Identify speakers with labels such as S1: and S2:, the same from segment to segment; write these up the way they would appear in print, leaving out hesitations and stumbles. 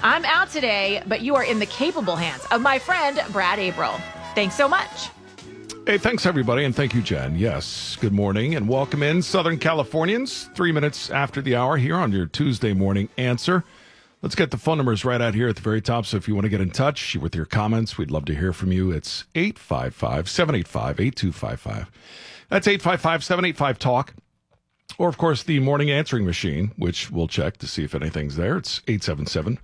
S1: I'm out today, but you are in the capable hands of my friend, Brad Averill. Thanks so much.
S2: Hey, thanks, everybody, and thank you, Jen. Yes, good morning and welcome in, Southern Californians. 3 minutes after the hour here on your Tuesday morning answer. Let's get the phone numbers right out here at the very top. So if you want to get in touch with your comments, we'd love to hear from you. It's 855-785-8255. That's 855-785-TALK. Or, of course, the morning answering machine, which we'll check to see if anything's there. It's 877-590-5843,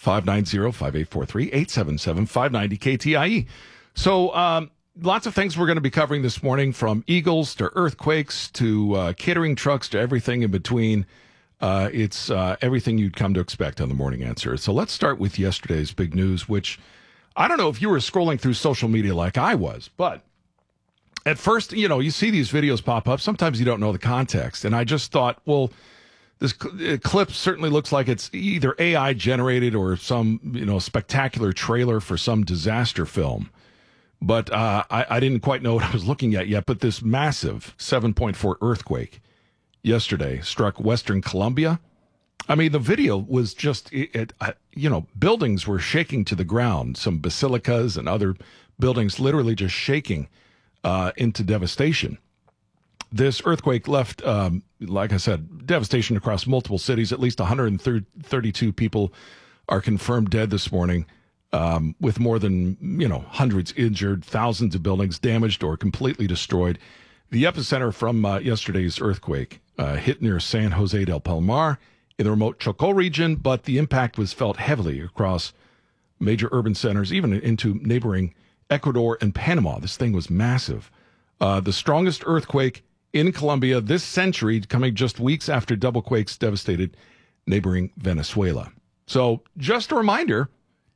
S2: 877-590-KTIE. So lots of things we're going to be covering this morning, from eagles to earthquakes to catering trucks to everything in between. It's everything you'd come to expect on the morning answer. So let's start with yesterday's big news, which I don't know if you were scrolling through social media like I was, but at first, you see these videos pop up. Sometimes you don't know the context. And I just thought, well, this clip certainly looks like it's either AI generated or some, spectacular trailer for some disaster film. But I didn't quite know what I was looking at yet. But this massive 7.4 earthquake yesterday struck Western Colombia. I mean, the video was just, buildings were shaking to the ground. Some basilicas and other buildings literally just shaking into devastation. This earthquake left, like I said, devastation across multiple cities. At least 132 people are confirmed dead this morning, with more than, hundreds injured, thousands of buildings damaged or completely destroyed. The epicenter from yesterday's earthquake hit near San Jose del Palmar in the remote Chocó region, but the impact was felt heavily across major urban centers, even into neighboring Ecuador and Panama. This thing was massive. The strongest earthquake in Colombia this century, coming just weeks after double quakes devastated neighboring Venezuela. So just a reminder,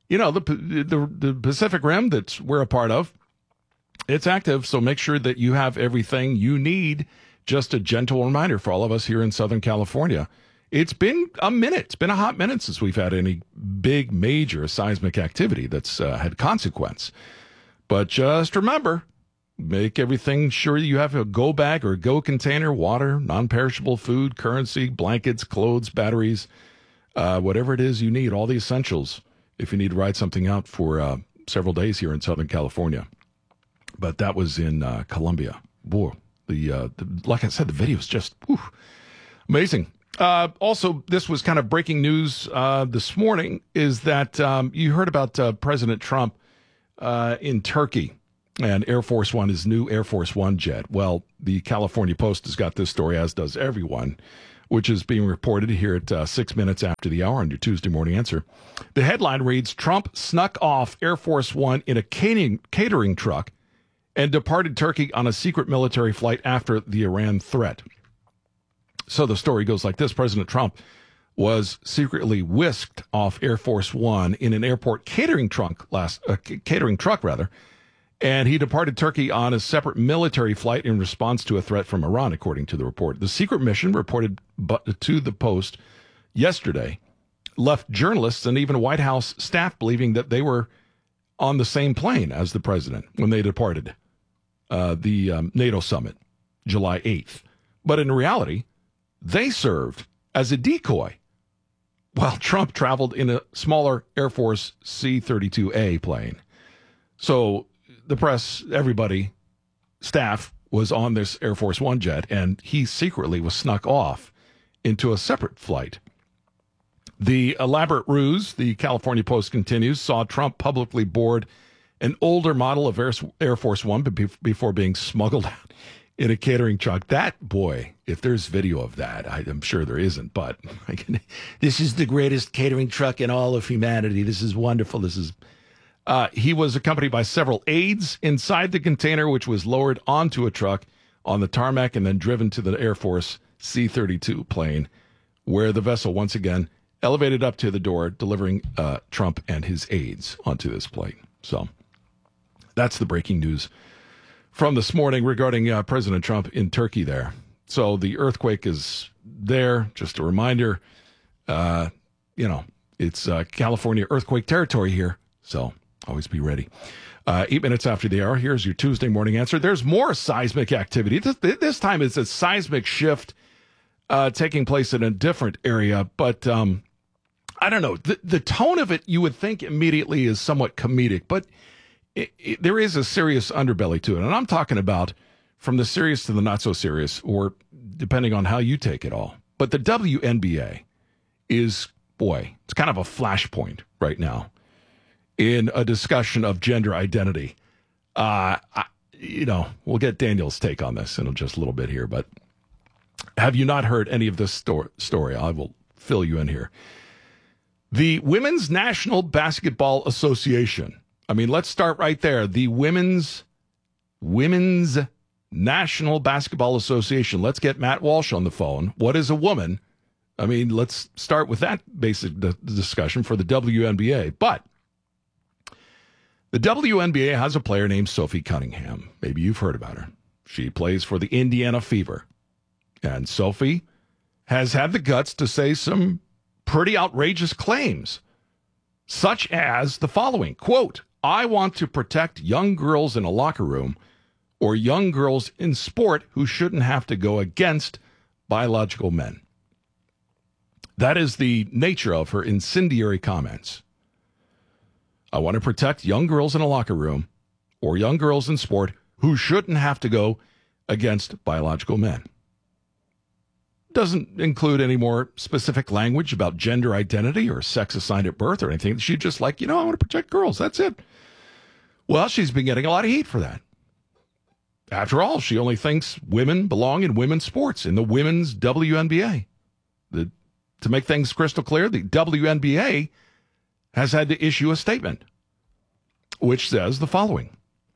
S2: the Pacific Rim that we're a part of, it's active, so make sure that you have everything you need. Just a gentle reminder for all of us here in Southern California. It's been a minute. It's been a hot minute since we've had any big, major seismic activity that's had consequence. But just remember, make everything sure you have a go bag or a go container, water, non-perishable food, currency, blankets, clothes, batteries, whatever it is you need, all the essentials if you need to ride something out for several days here in Southern California. But that was in Colombia. Boy, like I said, the video is just amazing. Also, this was kind of breaking news this morning, is that you heard about President Trump in Turkey and Air Force One, his new Air Force One jet. Well, the California Post has got this story, as does everyone, which is being reported here at 6 minutes after the hour on your Tuesday morning answer. The headline reads, Trump snuck off Air Force One in a catering truck and departed Turkey on a secret military flight after the Iran threat. So the story goes like this. President Trump was secretly whisked off Air Force One in an airport catering truck, and he departed Turkey on a separate military flight in response to a threat from Iran, according to the report. The secret mission, reported to the Post yesterday, left journalists and even White House staff believing that they were on the same plane as the president when they departed the NATO summit July 8th. But in reality, they served as a decoy while Trump traveled in a smaller Air Force C-32A plane. So the press, everybody, staff was on this Air Force One jet, and he secretly was snuck off into a separate flight. The elaborate ruse, the California Post continues, saw Trump publicly board an older model of Air Force One before being smuggled out in a catering truck. That, boy, if there's video of that, I'm sure there isn't, but this is the greatest catering truck in all of humanity. This is wonderful. He was accompanied by several aides inside the container, which was lowered onto a truck on the tarmac and then driven to the Air Force C-32 plane, where the vessel once again elevated up to the door, delivering Trump and his aides onto this plane. So that's the breaking news from this morning regarding President Trump in Turkey there. So the earthquake is there. Just a reminder, it's California earthquake territory here. So always be ready. 8 minutes after the hour, here's your Tuesday morning answer. There's more seismic activity. This time it's a seismic shift taking place in a different area. But I don't know. The tone of it, you would think immediately is somewhat comedic, but there is a serious underbelly to it. And I'm talking about from the serious to the not so serious, or depending on how you take it all. But the WNBA is, boy, it's kind of a flashpoint right now in a discussion of gender identity. We'll get Daniel's take on this in just a little bit here, but have you not heard any of this story? I will fill you in here. The Women's National Basketball Association. I mean, let's start right there. The Women's National Basketball Association. Let's get Matt Walsh on the phone. What is a woman? I mean, let's start with that basic discussion for the WNBA. But the WNBA has a player named Sophie Cunningham. Maybe you've heard about her. She plays for the Indiana Fever. And Sophie has had the guts to say some pretty outrageous claims, such as the following, quote, "I want to protect young girls in a locker room or young girls in sport who shouldn't have to go against biological men." That is the nature of her incendiary comments. I want to protect young girls in a locker room or young girls in sport who shouldn't have to go against biological men. Doesn't include any more specific language about gender identity or sex assigned at birth or anything. She's just like, I want to protect girls. That's it. Well, she's been getting a lot of heat for that. After all, she only thinks women belong in women's sports, in the women's WNBA. To make things crystal clear, the WNBA has had to issue a statement which says the following.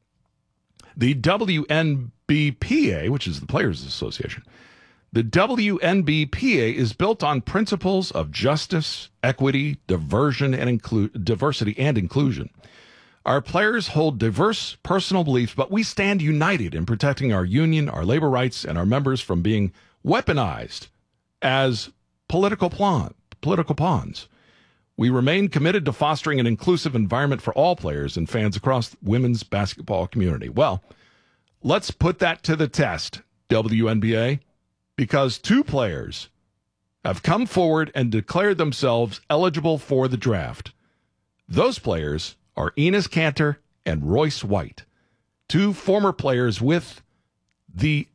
S2: The WNBPA, which is the Players Association, the WNBPA is built on principles of justice, equity, diversity, and inclusion. Our players hold diverse personal beliefs, but we stand united in protecting our union, our labor rights, and our members from being weaponized as political pawns. We remain committed to fostering an inclusive environment for all players and fans across the women's basketball community. Well, let's put that to the test, WNBA. Because 2 players have come forward and declared themselves eligible for the draft. Those players are Enes Kanter and Royce White, 2 former players with the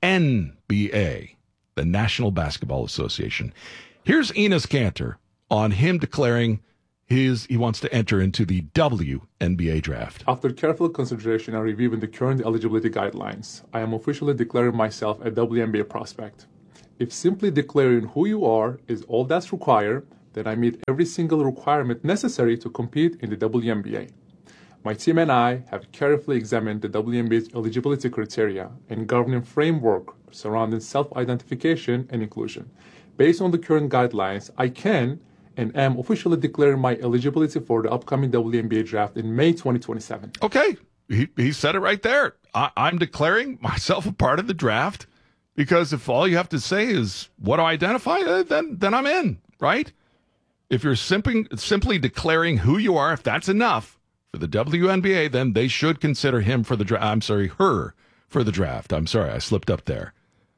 S2: NBA, the National Basketball Association. Here's Enes Kanter on him declaring he wants to enter into the WNBA draft.
S3: After careful consideration and reviewing the current eligibility guidelines, I am officially declaring myself a WNBA prospect. If simply declaring who you are is all that's required, then I meet every single requirement necessary to compete in the WNBA. My team and I have carefully examined the WNBA's eligibility criteria and governing framework surrounding self-identification and inclusion. Based on the current guidelines, I can and am officially declaring my eligibility for the upcoming WNBA draft in May 2027.
S2: Okay, he said it right there. I'm declaring myself a part of the draft. Because if all you have to say is what do I identify, then I'm in, right? If you're simply declaring who you are, if that's enough for the WNBA, then they should consider him for the draft. I'm sorry, her for the draft. I'm sorry, I slipped up there.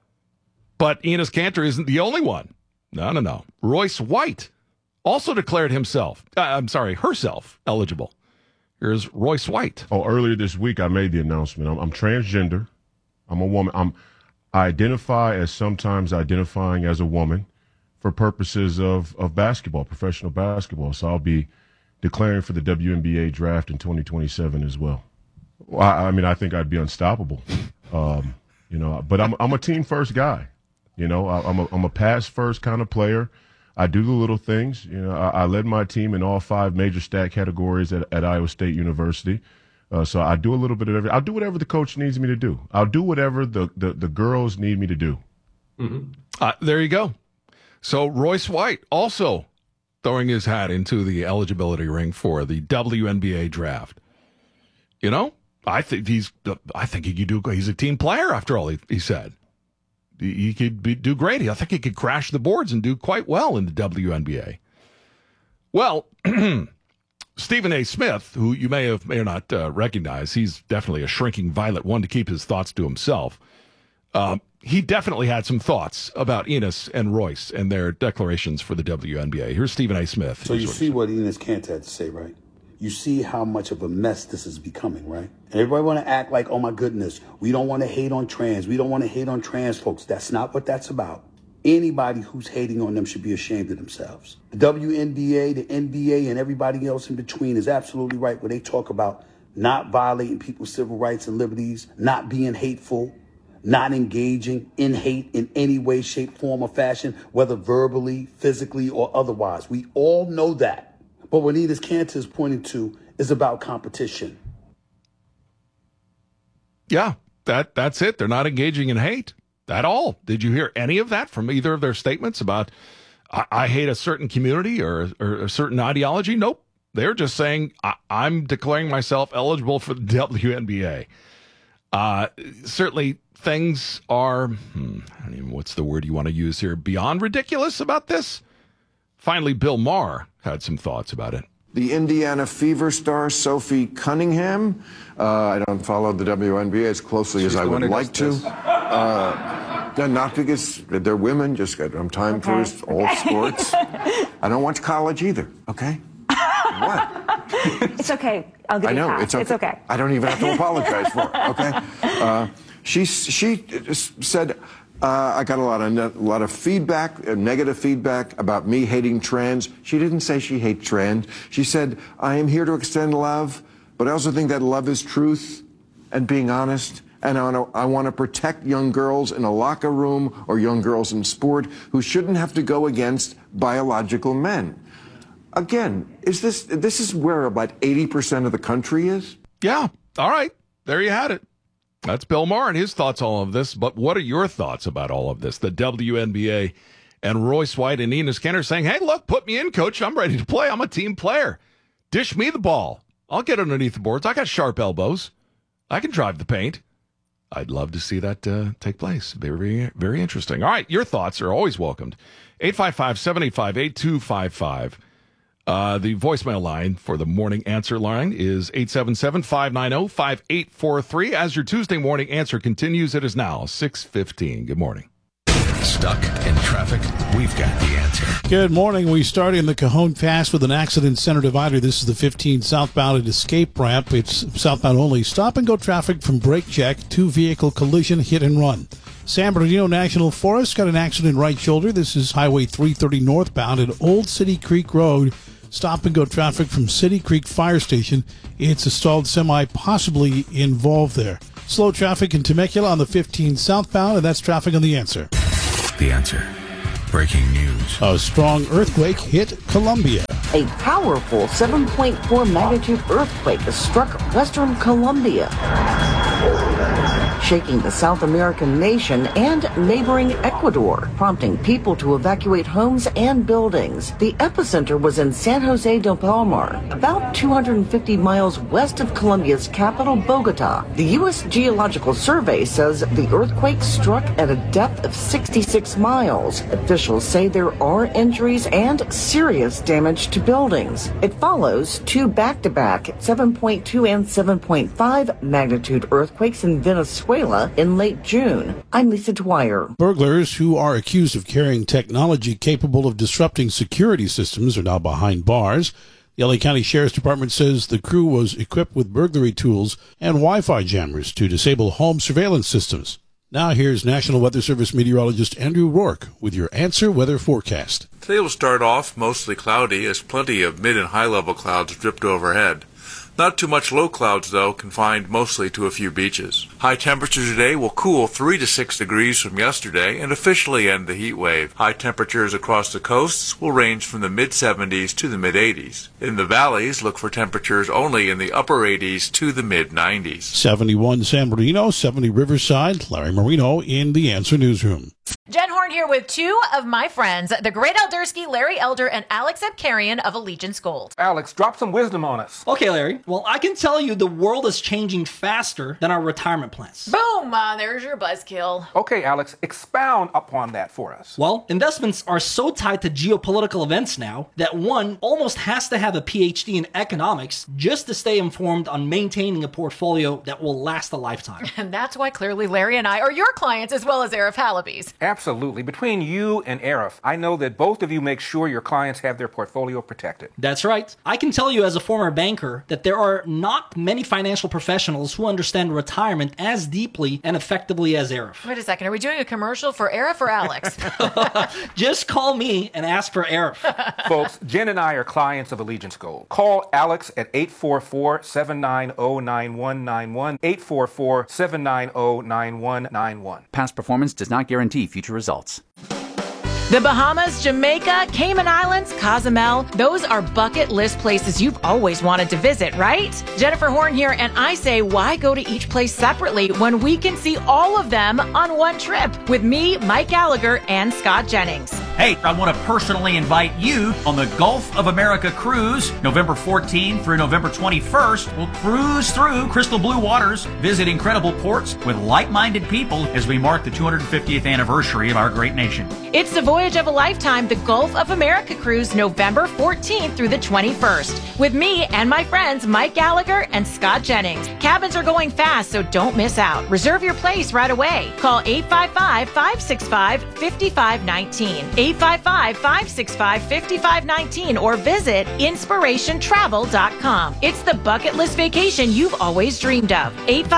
S2: But Enes Kanter isn't the only one. No. Royce White also declared herself eligible. Here's Royce White.
S4: Earlier this week, I made the announcement. I'm transgender. I'm a woman. I identify as sometimes identifying as a woman for purposes of basketball, professional basketball. So I'll be declaring for the WNBA draft in 2027 as well. I think I'd be unstoppable. But I'm a team first guy. I'm a pass first kind of player. I do the little things. I led my team in all 5 major stat categories at Iowa State University. So I do a little bit of everything. I'll do whatever the coach needs me to do. I'll do whatever the girls need me to do.
S2: Mm-hmm. There you go. So Royce White also throwing his hat into the eligibility ring for the WNBA draft. I think he could do. He's a team player after all. He said he could do great. I think he could crash the boards and do quite well in the WNBA. Well. Stephen A. Smith, who you may or not recognize, he's definitely a shrinking violet, one to keep his thoughts to himself. he definitely had some thoughts about Enos and Royce and their declarations for the WNBA. Here's Stephen A. Smith.
S5: So you see what Enos Kanter had to say, right? You see how much of a mess this is becoming, right? And everybody want to act like, oh my goodness, we don't want to hate on trans. We don't want to hate on trans folks. That's not what that's about. Anybody who's hating on them should be ashamed of themselves. The WNBA, the NBA, and everybody else in between is absolutely right when they talk about not violating people's civil rights and liberties, not being hateful, not engaging in hate in any way, shape, form, or fashion, whether verbally, physically, or otherwise. We all know that. But what Enos Kanter is pointing to is about competition.
S2: Yeah, that's it. They're not engaging in hate at all. Did you hear any of that from either of their statements about I hate a certain community or a certain ideology? Nope. They're just saying I'm declaring myself eligible for the WNBA. Certainly things are, I don't even, what's the word you want to use here, beyond ridiculous about this. Finally, Bill Maher had some thoughts about it.
S6: The Indiana Fever star, Sophie Cunningham. I don't follow the WNBA as closely as I would like to. Not because they're women, just I'm time for all sports. I don't watch college either, okay? What?
S7: It's okay. I'll give you a pass. It's okay.
S6: I don't even have to apologize for it, okay? She said, I got a lot of feedback, negative feedback about me hating trans. She didn't say she hates trans. She said, I am here to extend love, but I also think that love is truth and being honest. And I want to protect young girls in a locker room or young girls in sport who shouldn't have to go against biological men. Again, this is where about 80% of the country is?
S2: Yeah. All right. There you had it. That's Bill Maher and his thoughts on all of this. But what are your thoughts about all of this? The WNBA and Royce White and Enos Kanter saying, hey, look, put me in, coach. I'm ready to play. I'm a team player. Dish me the ball. I'll get underneath the boards. I got sharp elbows. I can drive the paint. I'd love to see that take place. Very, very interesting. All right. Your thoughts are always welcomed. 855-785-8255. The voicemail line for the morning answer line is 877-590-5843. As your Tuesday morning answer continues, it is now 6:15. Good morning.
S8: Stuck in traffic? We've got the answer.
S9: Good morning. We start in the Cajon Pass with an accident center divider. This is the 15 southbound at Escape Ramp. It's southbound only. Stop and go traffic from brake check. 2-vehicle collision, hit and run. San Bernardino National Forest got an accident right shoulder. This is Highway 330 northbound at Old City Creek Road. Stop and go traffic from City Creek Fire Station. It's a stalled semi possibly involved there. Slow traffic in Temecula on the 15 southbound, and that's traffic on the answer.
S8: The answer. Breaking news.
S9: A strong earthquake hit Colombia.
S10: A powerful 7.4 magnitude earthquake has struck western Colombia, shaking the South American nation and neighboring Ecuador, prompting people to evacuate homes and buildings. The epicenter was in San Jose del Palmar, about 250 miles west of Colombia's capital, Bogota. The U.S. Geological Survey says the earthquake struck at a depth of 66 miles. Officials say there are injuries and serious damage to buildings. It follows two back-to-back 7.2 and 7.5 magnitude earthquakes in Venezuela in late June. I'm Lisa Dwyer.
S9: Burglars who are accused of carrying technology capable of disrupting security systems are now behind bars. The LA County Sheriff's Department says the crew was equipped with burglary tools and Wi-Fi jammers to disable home surveillance systems. Now here's National Weather Service meteorologist Andrew Rourke with your Answer Weather Forecast.
S11: Today will start off mostly cloudy as plenty of mid and high level clouds drift overhead. Not too much low clouds, though, confined mostly to a few beaches. High temperatures today will cool 3 to 6 degrees from yesterday and officially end the heat wave. High temperatures across the coasts will range from the mid-70s to the mid-80s. In the valleys, look for temperatures only in the upper 80s to the mid-90s.
S9: 71 San Bernardino, 70 Riverside. Larry Marino in the Answer Newsroom.
S1: Jen Horn here with two of my friends, the great Eldersky, Larry Elder, and Alex Abkarian of Allegiance Gold.
S12: Alex, drop some wisdom on us.
S13: Okay, Larry. Well, I can tell you the world is changing faster than our retirement plans.
S1: Boom! There's your buzzkill.
S12: Okay, Alex, expound upon that for us.
S13: Well, investments are so tied to geopolitical events now that one almost has to have a PhD in economics just to stay informed on maintaining a portfolio that will last a lifetime.
S1: And that's why clearly Larry and I are your clients as well as Arif Halaby's.
S12: Absolutely. Between you and Arif, I know that both of you make sure your clients have their portfolio protected.
S13: That's right. I can tell you as a former banker that there are not many financial professionals who understand retirement as deeply and effectively as Arif.
S1: Wait a second. Are we doing a commercial for Arif or Alex?
S13: Just call me and ask for Arif.
S12: Folks, Jen and I are clients of Allegiance Gold. Call Alex at 844-790-9191, 844-790-9191.
S14: Past performance does not guarantee future results.
S1: The Bahamas, Jamaica, Cayman Islands, Cozumel, those are bucket list places you've always wanted to visit, right? Jennifer Horn here, and I say, why go to each place separately when we can see all of them on one trip with me, Mike Gallagher, and Scott Jennings?
S15: Hey, I want to personally invite you on the Gulf of America cruise, November 14th through November 21st. We'll cruise through crystal blue waters, visit incredible ports with like-minded people as we mark the 250th anniversary of our great nation.
S1: It's the voyage of a lifetime, the Gulf of America cruise, November 14th through the 21st, with me and my friends Mike Gallagher and Scott Jennings. Cabins are going fast, so don't miss out. Reserve your place right away. Call 855-565-5519, 855-565-5519, or visit inspirationtravel.com. It's the bucket list vacation you've always dreamed of.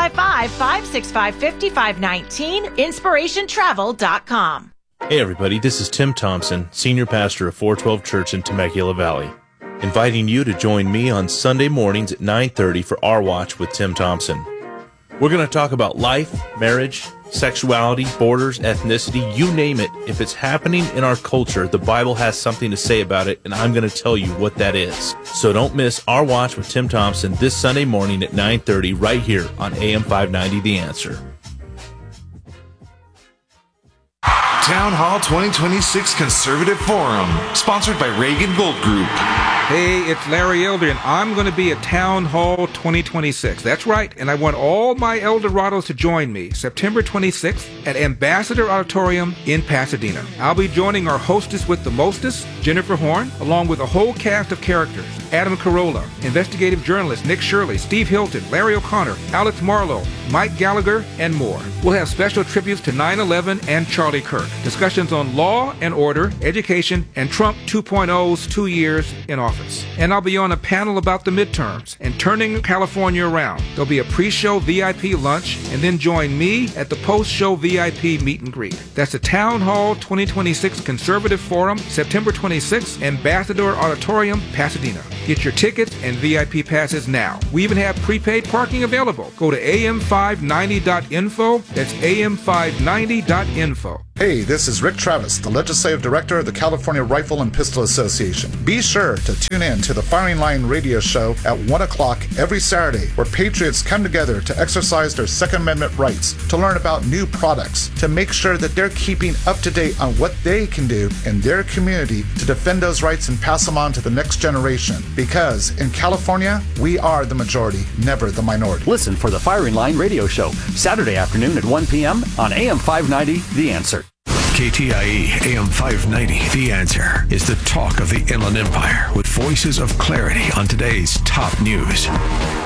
S1: 855-565-5519, inspirationtravel.com.
S16: Hey everybody, this is Tim Thompson, Senior Pastor of 412 Church in Temecula Valley, inviting you to join me on Sunday mornings at 9:30 for Our Watch with Tim Thompson. We're going to talk about life, marriage, sexuality, borders, ethnicity, you name it. If it's happening in our culture, the Bible has something to say about it, and I'm going to tell you what that is. So don't miss Our Watch with Tim Thompson this Sunday morning at 9:30 right here on AM 590 The Answer.
S17: Town Hall 2026 Conservative Forum, sponsored by Reagan Gold Group.
S12: Hey, it's Larry Elder, and I'm going to be at Town Hall 2026. That's right, and I want all my Eldorados to join me September 26th at Ambassador Auditorium in Pasadena. I'll be joining our hostess with the mostest, Jennifer Horn, along with a whole cast of characters. Adam Carolla, investigative journalist Nick Shirley, Steve Hilton, Larry O'Connor, Alex Marlowe, Mike Gallagher, and more. We'll have special tributes to 9/11 and Charlie Kirk, discussions on law and order, education, and Trump 2.0's 2 years in office. And I'll be on a panel about the midterms and turning California around. There'll be a pre-show VIP lunch, and then join me at the post-show VIP meet and greet. That's the Town Hall 2026 Conservative Forum, September 26th, Ambassador Auditorium, Pasadena. Get your tickets and VIP passes now. We even have prepaid parking available. Go to am590.info. That's am590.info.
S18: Hey, this is Rick Travis, the Legislative Director of the California Rifle and Pistol Association. Be sure to tune in to the Firing Line radio show at 1 o'clock every Saturday, where patriots come together to exercise their Second Amendment rights, to learn about new products, to make sure that they're keeping up to date on what they can do in their community to defend those rights and pass them on to the next generation. Because in California, we are the majority, never the minority.
S14: Listen for the Firing Line radio show, Saturday afternoon at 1 p.m. on AM 590, The Answer.
S8: KTIE AM 590, The Answer, is the talk of the Inland Empire with voices of clarity on today's top news.